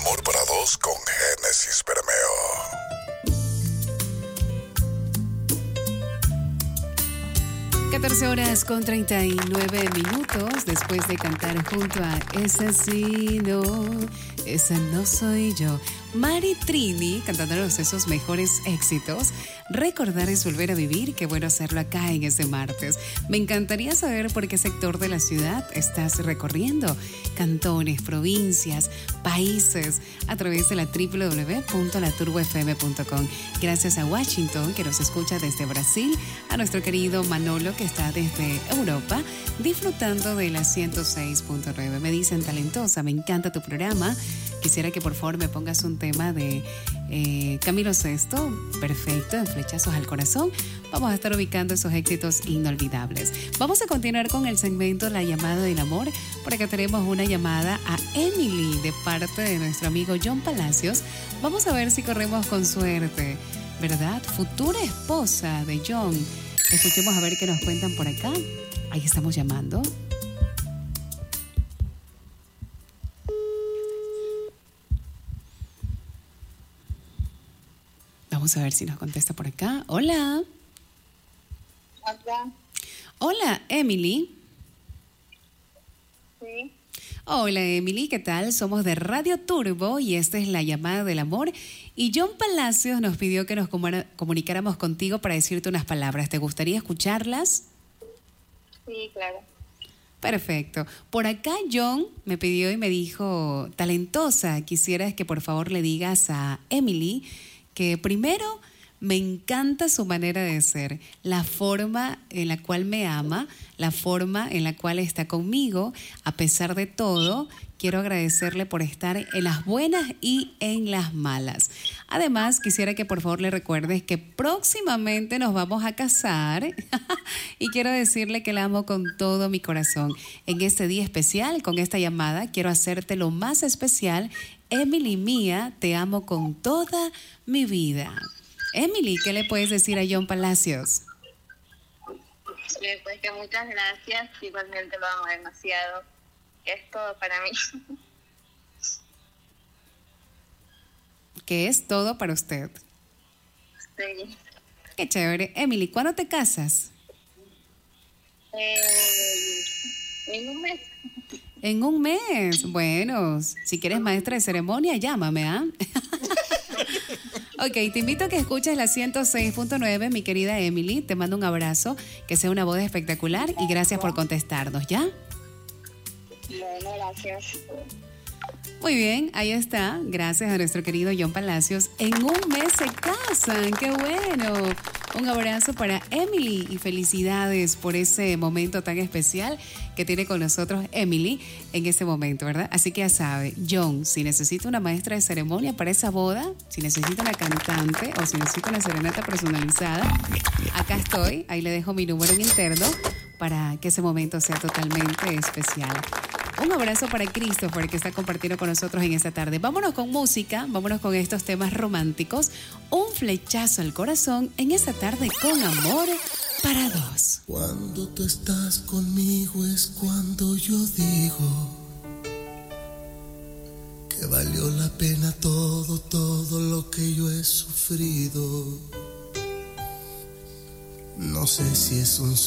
Amor para dos con Génesis Bermeo. 14 horas con 39 minutos después de cantar junto a Esa sí, no, esa no soy yo. Mari Trini cantándonos esos mejores éxitos. Recordar es volver a vivir, qué bueno hacerlo acá en este martes. Me encantaría saber por qué sector de la ciudad estás recorriendo. Cantones, provincias, países, a través de la www.laturbofm.com. Gracias a Washington, que nos escucha desde Brasil, a nuestro querido Manolo, que está desde Europa, disfrutando de la 106.9. Me dicen, talentosa, me encanta tu programa. Quisiera que por favor me pongas un tema de Camilo Sesto, perfecto, en Flechazos al Corazón. Vamos a estar ubicando esos éxitos inolvidables. Vamos a continuar con el segmento La Llamada del Amor. Por acá tenemos una llamada a Emily de parte de nuestro amigo John Palacios. Vamos a ver si corremos con suerte, ¿verdad? Futura esposa de John. Escuchemos a ver qué nos cuentan por acá. Ahí estamos llamando. Vamos a ver si nos contesta por acá. Hola. Hola. Hola, Emily. Sí. Hola, Emily, ¿qué tal? Somos de Radio Turbo y esta es La Llamada del Amor. Y John Palacios nos pidió que nos comunicáramos contigo para decirte unas palabras. ¿Te gustaría escucharlas? Sí, claro. Perfecto. Por acá John me pidió y me dijo, talentosa, quisieras que por favor le digas a Emily que primero me encanta su manera de ser, la forma en la cual me ama, la forma en la cual está conmigo, a pesar de todo. Quiero agradecerle por estar en las buenas y en las malas. Además, quisiera que por favor le recuerdes que próximamente nos vamos a casar y quiero decirle que la amo con todo mi corazón. En este día especial, con esta llamada, quiero hacerte lo más especial. Emily mía, te amo con toda mi vida. Emily, ¿qué le puedes decir a John Palacios? Pues que muchas gracias, igualmente lo amo demasiado. Es todo para mí. ¿Qué es todo para usted? Sí. Qué chévere. Emily, ¿cuándo te casas? En un mes. En un mes. Bueno, si quieres maestra de ceremonia, llámame, ¿ah? Ok, te invito a que escuches la 106.9, mi querida Emily. Te mando un abrazo, que sea una boda espectacular y gracias por contestarnos, ¿ya? Bueno, gracias. Muy bien, ahí está. Gracias a nuestro querido John Palacios. En un mes se casan. ¡Qué bueno! Un abrazo para Emily y felicidades por ese momento tan especial que tiene con nosotros Emily en ese momento, ¿verdad? Así que ya sabe, John, si necesita una maestra de ceremonia para esa boda, si necesita una cantante o si necesita una serenata personalizada, acá estoy. Ahí le dejo mi número en interno para que ese momento sea totalmente especial. Un abrazo para Christopher, que está compartiendo con nosotros en esta tarde. Vámonos con música, vámonos con estos temas románticos. Un flechazo al corazón en esta tarde con Amor para dos. Cuando tú estás conmigo es cuando yo digo que valió la pena todo lo que yo he sufrido. No sé si es un